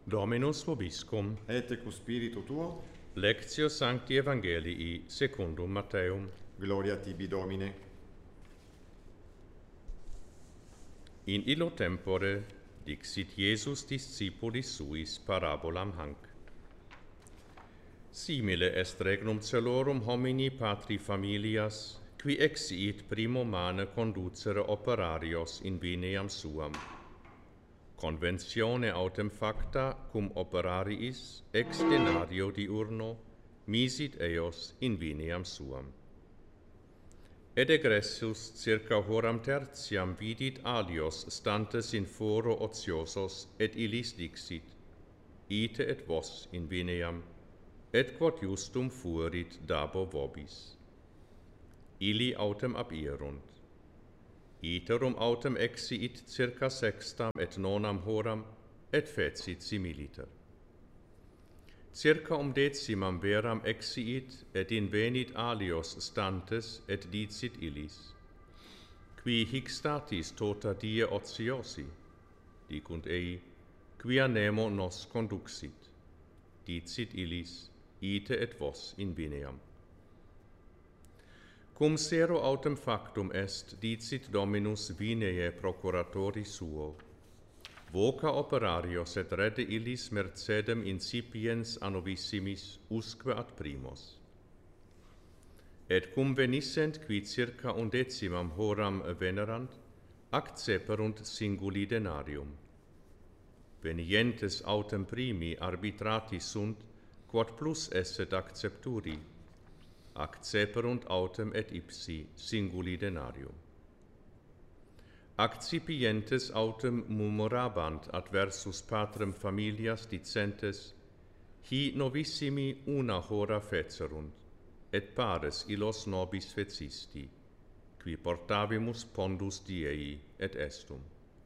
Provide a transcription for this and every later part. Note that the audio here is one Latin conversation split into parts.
Dominus vobiscum, et cum spiritu tuo, lectio Sancti Evangelii secundum Matteum. gloria tibi Domine. In illo tempore dixit Iesus discipulis suis parabolam hanc. Simile est regnum celorum homini patri familias, qui exiit primo mane conducere operarios in vineam suam. Conventione autem facta cum operariis ex denario diurno misit eos in vineam suam. Ed egressus circa horam tertiam vidit alios stantes in foro ociosos, et illis dixit, ite et vos in vineam, et quod justum fuerit dabo vobis. Illi autem abierunt. Iterum autem exiit circa sextam et nonam horam, et fecit similiter. Circa decimam veram exiit, et invenit alios stantes, et dicit illis, qui hic statis tota die ociosi? Dicunt ei, quia nemo nos conduxit. Dicit illis, ite et vos in vineam. Cum sero autem factum est, dicit Dominus vinee procuratori suo. Voca operarios et rede illis mercedem incipiens a novissimis usque ad primos. Et cum venissent qui circa 11 horam venerant, acceperunt singuli denarium. Venientes autem primi arbitrati sunt, quod plus esset accepturi. Acceperunt autem et ipsi singuli denarium. Accipientes autem murmurabant adversus patrem familias dicentes, hi novissimi una hora fecerunt, et pares illos nobis fecisti, qui portavimus pondus diei et estum.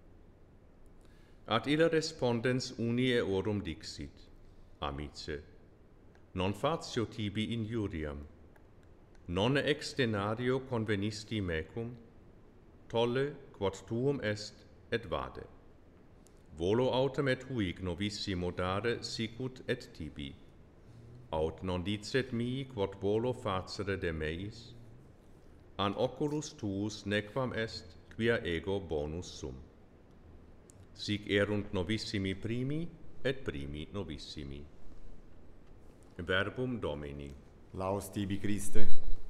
Ad illa respondens uni eorum dixit, amice, non fatio tibi injuriam, non ex denario convenisti mecum, tolle quod tuum est et vade. Volo autem et huic novissimo dare sicut et tibi. Aut non dicet mi quod volo facere de meis? An oculus tuus nequam est quia ego bonus sum. Sic erunt novissimi primi et primi novissimi. Verbum Domini. Laus tibi Christe.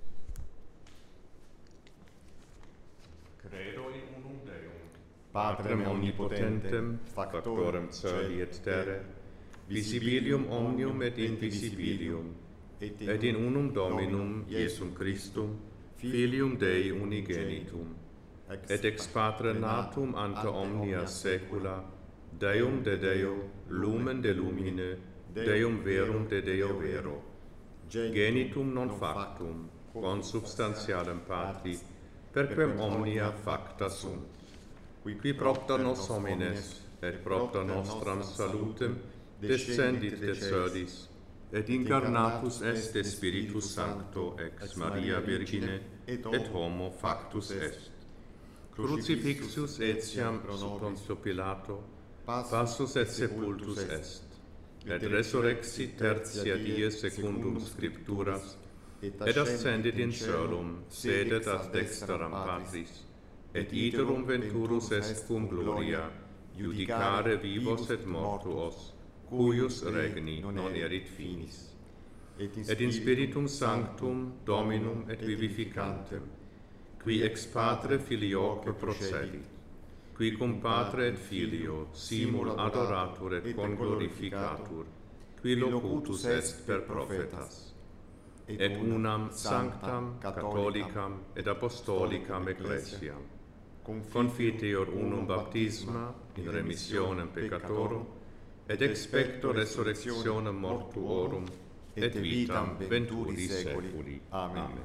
Credo in unum Deum, Patrem omnipotentem, factorem caeli et terrae, visibilium omnium et invisibilium, et in unum Dominum Iesum Christum, Filium Dei unigenitum, et ex Patre natum ante omnia saecula, Deum de Deo, lumen de lumine, Deum verum de Deo vero, genitum non factum, consubstantialem Patri, perquem omnia facta sunt, qui propter nos homines, et propter nostram salutem, descendit de caelis, et incarnatus est de Spiritus Sancto ex Maria Virgine, et homo factus est. Crucifixus etiam sub Pontio Pilato, passus et sepultus est, et resurrexit tertia die secundum Scripturas, et ascendit in caelum, sedet ad dexteram Patris, et iterum venturus est cum gloria, judicare vivos et mortuos, cuius regni non erit finis. Et in Spiritum Sanctum, Dominum et vivificantem, qui ex Patre Filioque procedit, qui cum Patre et Filio simul adoratur et conglorificatur, qui locutus est per prophetas, et unam sanctam, catholicam et apostolicam ecclesiam, confiteor unum baptisma in remissionem peccatorum, et expecto resurrectionem mortuorum, et vitam venturi saeculi. Amen.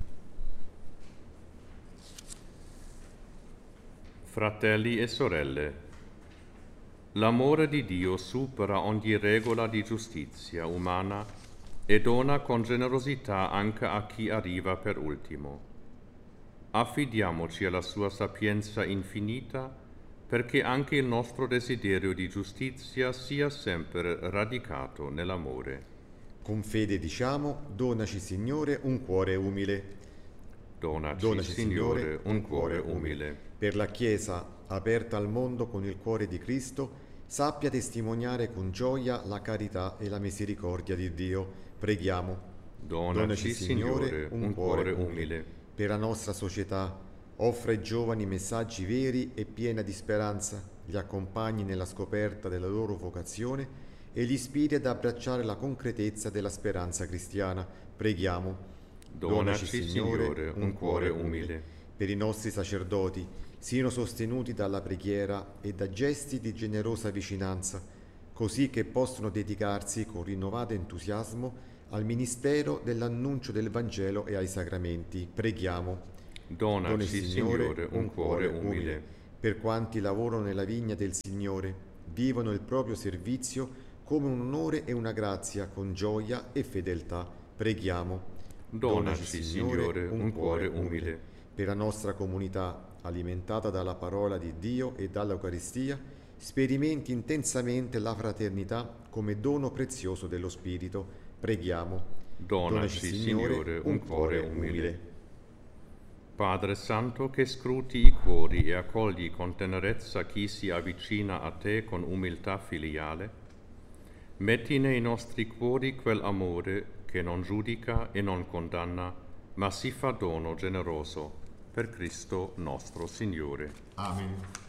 Fratelli e sorelle, l'amore di Dio supera ogni regola di giustizia umana e dona con generosità anche a chi arriva per ultimo. Affidiamoci alla sua sapienza infinita perché anche il nostro desiderio di giustizia sia sempre radicato nell'amore. Con fede diciamo, donaci Signore un cuore umile. Donaci, Signore, un cuore umile. Per la Chiesa, aperta al mondo con il cuore di Cristo, sappia testimoniare con gioia la carità e la misericordia di Dio. Preghiamo. Donaci, Signore, un cuore umile. Per la nostra società, offra ai giovani messaggi veri e piena di speranza, li accompagni nella scoperta della loro vocazione e li ispiri ad abbracciare la concretezza della speranza cristiana. Preghiamo. Donaci, Signore, un cuore umile. Per i nostri sacerdoti, siano sostenuti dalla preghiera e da gesti di generosa vicinanza, così che possono dedicarsi con rinnovato entusiasmo al ministero dell'annuncio del Vangelo e ai sacramenti. Preghiamo. Donaci, Signore, un cuore umile. Per quanti lavorano nella vigna del Signore, vivono il proprio servizio come un onore e una grazia con gioia e fedeltà. Preghiamo. Donaci, Signore, un cuore umile. Per la nostra comunità, alimentata dalla parola di Dio e dall'Eucaristia, sperimenti intensamente la fraternità come dono prezioso dello Spirito. Preghiamo. Donaci, Signore, un cuore umile. Padre Santo, che scruti i cuori e accogli con tenerezza chi si avvicina a te con umiltà filiale, metti nei nostri cuori quell'amore che non giudica e non condanna, ma si fa dono generoso per Cristo nostro Signore. Amen.